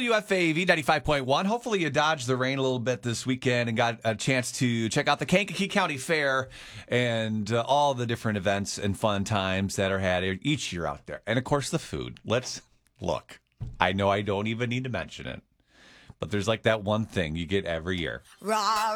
WFAV 95.1. Hopefully you dodged the rain a little bit this weekend and got a chance to check out the Kankakee County Fair and all the different events and fun times that are had each year out there. And, of course, the food. Let's look. I know I don't even need to mention it, but there's like that one thing you get every year. Rah,